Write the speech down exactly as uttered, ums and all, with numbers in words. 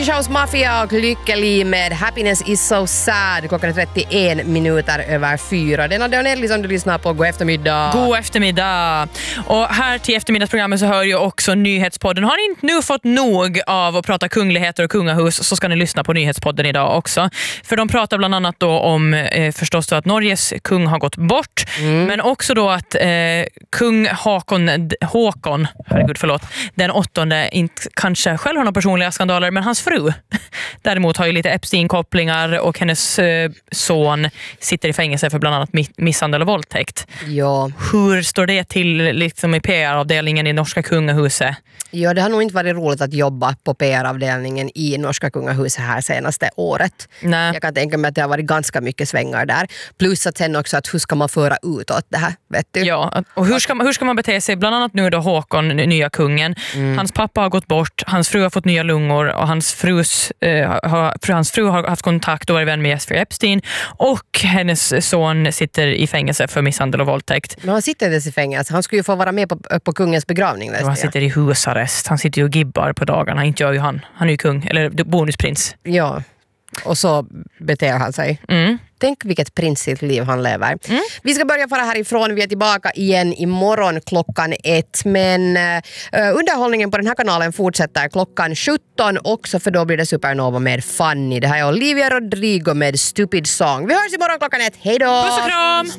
Shows Mafia och Lykkeli med Happiness is so sad. Klockan är trettioen minuter över fyra. Denna Dionelli som du lyssnar på. God eftermiddag. God eftermiddag. Och här till eftermiddagsprogrammet så hör ju också Nyhetspodden. Har ni inte nu fått nog av att prata kungligheter och kungahus så ska ni lyssna på Nyhetspodden idag också. För de pratar bland annat då om eh, förstås då att Norges kung har gått bort. Mm. Men också då att eh, kung Håkon, Håkon herregud förlåt, den åttonde inte kanske själv har några personliga skandaler, men hans fru däremot har ju lite Epstein-kopplingar och hennes eh, son sitter i fängelse för bland annat misshandel och våldtäkt. Ja. Hur står det till liksom i P R-avdelningen i norska kungahuset? Ja, det har nog inte varit roligt att jobba på P R-avdelningen i norska kungahuset här senaste året. Nej. Jag kan tänka mig att det har varit ganska mycket svängar där. Plus att sen också att hur ska man föra utåt det här, vet du? Ja, och hur ska man, hur ska man bete sig? Bland annat nu då Håkon, nya kungen. Mm. Hans pappa har gått bort, hans fru har fått nya lungor och hans frus, eh, har, hans fru har haft kontakt och är vän med Jeffrey Epstein och hennes son sitter i fängelse för misshandel och våldtäkt. Men han sitter inte i fängelse, han skulle ju få vara med på, på kungens begravning. Han sitter i husarrest, han sitter ju och gibbar på dagarna, inte gör ju han. Han är ju kung, eller bonusprins. Ja, och så beter han sig. Mm. Tänk vilket prinsigt liv han lever. Mm. Vi ska börja fara härifrån. Vi är tillbaka igen imorgon klockan ett. Men uh, underhållningen på den här kanalen fortsätter klockan sjutton också, för då blir det Supernova med Fanny. Det här är Olivia Rodrigo med Stupid Song. Vi hörs imorgon klockan ett. Hej då! Puss och kram!